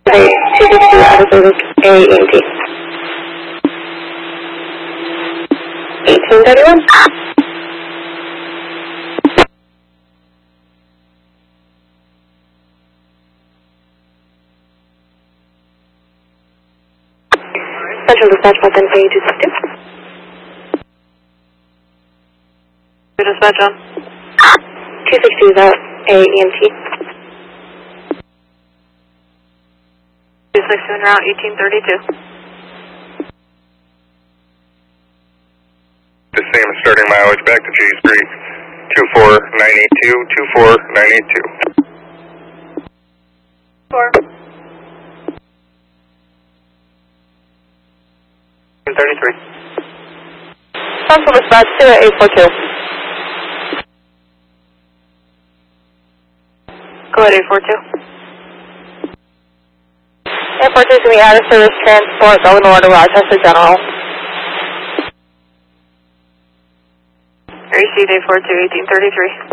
Day 262 out of service AEMT. 1831. Central Dispatch, Boston, A262. Dispatch on. 260 is out, AEMT. 260 en route, 1832. The same starting mileage back to J Street, 24982, 24982. 4. 33. Central Dispatch 28842. Go ahead, 842. 842 is going to be out of service transport going over to Rochester General. AC Day 42, 1833.